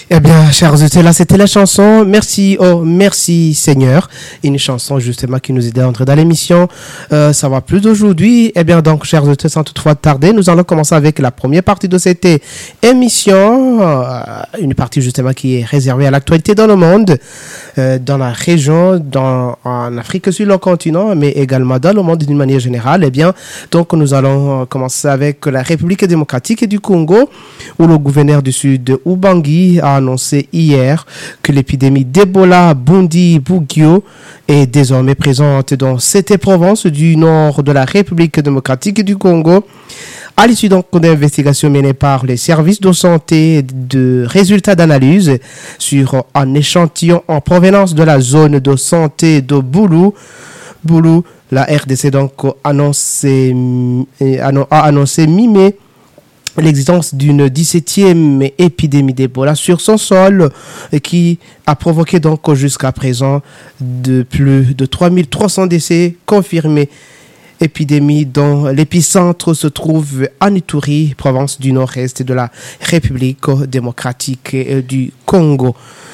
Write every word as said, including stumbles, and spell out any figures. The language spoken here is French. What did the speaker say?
Eh bien, chers auditeurs, là, c'était la chanson Merci, oh, merci Seigneur. Une chanson, justement, qui nous aidait à entrer dans l'émission. Euh, ça va plus d'aujourd'hui. Eh bien, donc, chers auditeurs, sans toutefois tarder, nous allons commencer avec la première partie de cette émission. Euh, une partie, justement, qui est réservée à l'actualité dans le monde, euh, dans la région, dans, en Afrique sur le continent, mais également dans le monde d'une manière générale. Eh bien, donc, nous allons commencer avec la République démocratique du Congo, où le gouverneur du Sud, Ubangi, a annoncé hier que l'épidémie d'Ebola Bundi-Bugyo est désormais présente dans cette province du nord de la République démocratique du Congo. À l'issue donc d'investigations menées par les services de santé, de résultats d'analyse sur un échantillon en provenance de la zone de santé de Boulou, Boulou, la R D C donc annoncé, a annoncé mi-mai l'existence d'une dix-septième épidémie d'Ebola sur son sol qui a provoqué donc jusqu'à présent de plus de trois mille trois cents décès confirmés. Épidémie dont l'épicentre se trouve à Ituri, province du nord-est de la République démocratique du Congo.